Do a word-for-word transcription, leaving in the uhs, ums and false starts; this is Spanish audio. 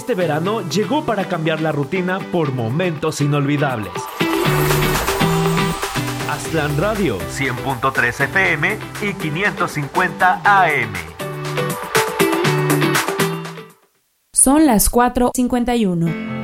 Este verano llegó para cambiar la rutina por momentos inolvidables. Aztlán Radio, cien punto tres F M y quinientos cincuenta A M. Son las cuatro cincuenta y uno.